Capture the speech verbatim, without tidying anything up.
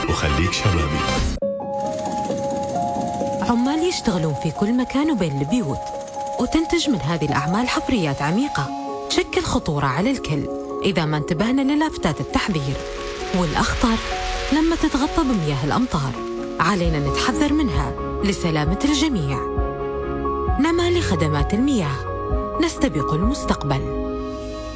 وخليك شبابي. عمال يشتغلون في كل مكان وبين البيوت، وتنتج من هذه الأعمال حفريات عميقة تشكل خطورة على الكل إذا ما انتبهنا للافتات التحذير. والأخطر لما تتغطى بمياه الأمطار، علينا نتحذر منها لسلامة الجميع. نما لخدمات المياه، نستبق المستقبل.